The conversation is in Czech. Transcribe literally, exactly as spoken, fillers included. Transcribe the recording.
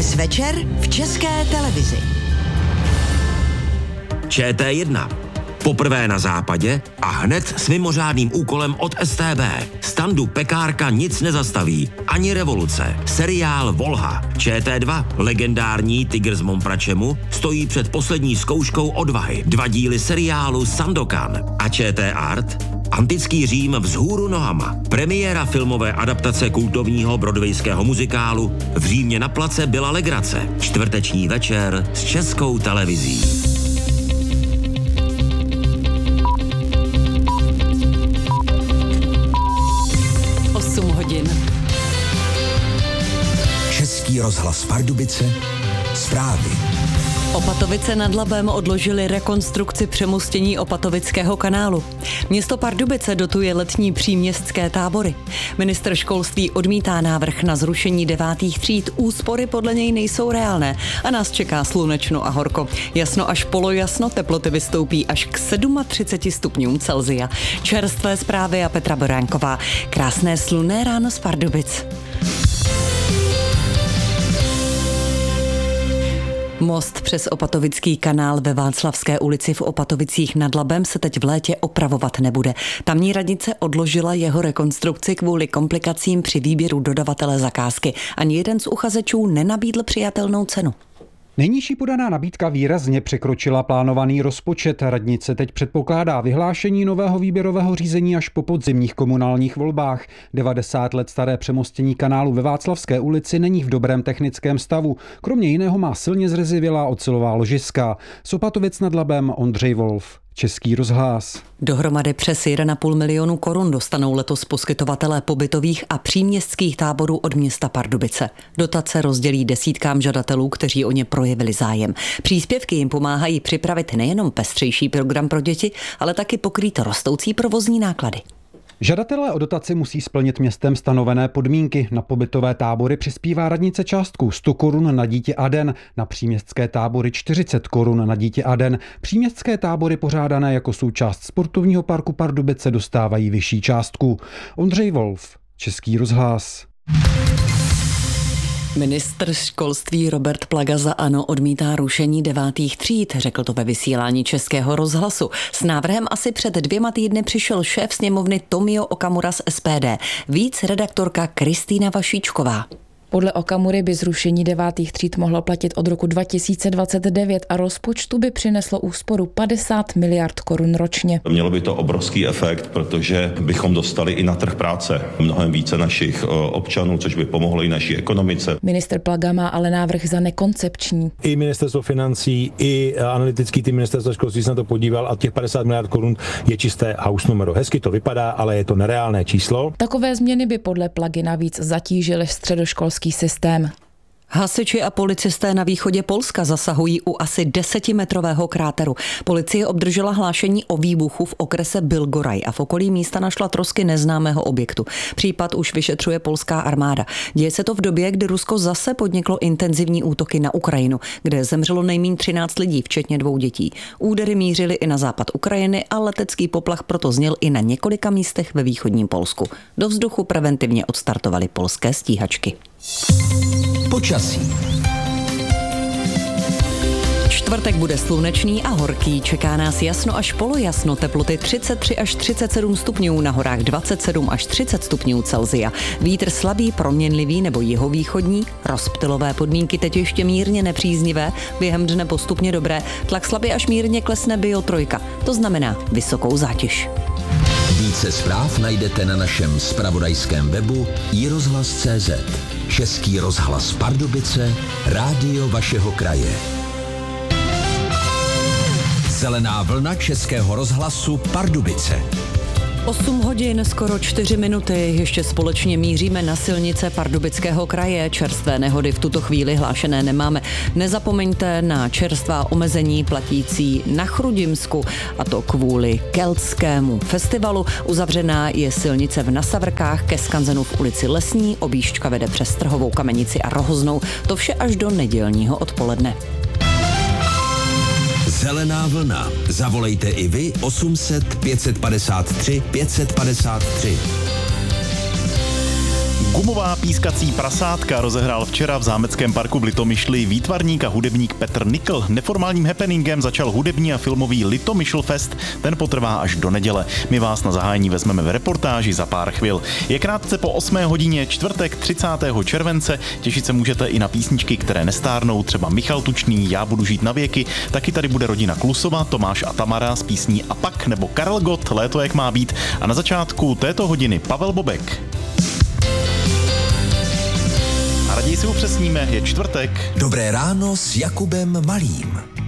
Dnes večer v České televizi. Č T jedna. Poprvé na západě a hned s mimořádným úkolem od S T B. Standu Pekárka nic nezastaví, ani revoluce. Seriál Volha. Č T dva. Legendární Tygr z Mompračemu stojí před poslední zkouškou odvahy. Dva díly seriálu Sandokan. A Č T Art. Antický Řím vzhůru nohama. Premiéra filmové adaptace kultovního broadwayského muzikálu V Římě na place byla legrace. Čtvrteční večer s Českou televizí. osm hodin. Český rozhlas Pardubice. Zprávy. Opatovice nad Labem odložili rekonstrukci přemostění Opatovického kanálu. Město Pardubice dotuje letní příměstské tábory. Ministr školství odmítá návrh na zrušení devátých tříd. Úspory podle něj nejsou reálné a nás čeká slunečno a horko. Jasno až polojasno, teploty vystoupí až k třiceti sedmi stupňům Celsia. Čerstvé zprávy a Petra Boránková. Krásné slunné ráno z Pardubic. Most přes Opatovický kanál ve Václavské ulici v Opatovicích nad Labem se teď v létě opravovat nebude. Tamní radnice odložila jeho rekonstrukci kvůli komplikacím při výběru dodavatele zakázky. Ani jeden z uchazečů nenabídl přijatelnou cenu. Nejnižší podaná nabídka výrazně překročila plánovaný rozpočet. Radnice teď předpokládá vyhlášení nového výběrového řízení až po podzimních komunálních volbách. devadesát let staré přemostění kanálu ve Václavské ulici není v dobrém technickém stavu. Kromě jiného má silně zrezivělá ocelová ložiska. Z Opatovic nad Labem Ondřej Wolf. Český rozhlas. Dohromady přes jeden a půl milionu korun dostanou letos poskytovatelé pobytových a příměstských táborů od města Pardubice. Dotace rozdělí desítkám žadatelů, kteří o ně projevili zájem. Příspěvky jim pomáhají připravit nejenom pestřejší program pro děti, ale taky pokrýt rostoucí provozní náklady. Žadatelé o dotaci musí splnit městem stanovené podmínky. Na pobytové tábory přispívá radnice částkou sto korun na dítě a den, na příměstské tábory čtyřicet korun na dítě a den. Příměstské tábory pořádané jako součást sportovního parku Pardubice dostávají vyšší částku. Ondřej Wolf, Český rozhlas. Ministr školství Robert Plaga za ANO odmítá rušení devátých tříd, řekl to ve vysílání Českého rozhlasu. S návrhem asi před dvěma týdny přišel šéf sněmovny Tomio Okamura z S P D. Víc redaktorka Kristýna Vašíčková. Podle Okamury by zrušení devátých tříd mohlo platit od roku dva tisíce dvacet devět a rozpočtu by přineslo úsporu padesát miliard korun ročně. Mělo by to obrovský efekt, protože bychom dostali i na trh práce mnohem více našich občanů, což by pomohlo i naší ekonomice. Ministr Plaga má ale návrh za nekoncepční. I ministerstvo financí, i analytický tým ministerstva školství se na to podíval a těch padesát miliard korun je čisté house numero. Hezky to vypadá, ale je to nereálné číslo. Takové změny by podle Plagy navíc zatížily středoškolský systém. Hasiči a policisté na východě Polska zasahují u asi desetimetrového kráteru. Policie obdržela hlášení o výbuchu v okrese Bilgoraj a v okolí místa našla trosky neznámého objektu. Případ už vyšetřuje polská armáda. Děje se to v době, kdy Rusko zase podniklo intenzivní útoky na Ukrajinu, kde zemřelo nejméně třináct lidí, včetně dvou dětí. Údery mířily i na západ Ukrajiny a letecký poplach proto zněl i na několika místech ve východním Polsku. Do vzduchu preventivně odstartovaly polské stíhačky. Počasí. Čtvrtek bude slunečný a horký. Čeká nás jasno až polojasno, teploty třicet tři až třicet sedm stupňů, na horách dvacet sedm až třicet stupňů Celsia. Vítr slabý, proměnlivý nebo jihovýchodní, rozptylové podmínky teď ještě mírně nepříznivé, během dne postupně dobré, tlak slabě až mírně klesne bio trojka, to znamená vysokou zátěž. Více zpráv najdete na našem zpravodajském webu i rozhlas tečka cé zet. Český rozhlas Pardubice, rádio vašeho kraje. Zelená vlna Českého rozhlasu Pardubice. osm hodin, skoro čtyři minuty, ještě společně míříme na silnice Pardubického kraje. Čerstvé nehody v tuto chvíli hlášené nemáme. Nezapomeňte na čerstvá omezení platící na Chrudimsku, a to kvůli keltskému festivalu. Uzavřená je silnice v Nasavrkách ke skanzenu v ulici Lesní, objížďka vede přes Trhovou Kamenici a Rohoznou. To vše až do nedělního odpoledne. Zelená vlna. Zavolejte i vy osm set pět set padesát tři pět set padesát tři. Gumová pískací prasátka rozehrál včera v zámeckém parku v Litomyšli výtvarník a hudebník Petr Nikl. Neformálním happeningem začal hudební a filmový Litomyšl Fest, ten potrvá až do neděle. My vás na zahájení vezmeme v reportáži za pár chvil. Je krátce po osmé hodině, čtvrtek třicátého července, těšit se můžete i na písničky, které nestárnou, třeba Michal Tučný, Já budu žít na věky, taky tady bude rodina Klusova, Tomáš a Tamara s písní A pak nebo Karel Gott, Léto jak má být a na začátku této hodiny Pavel Bobek. A raději si upřesníme, je čtvrtek. Dobré ráno s Jakubem Malým.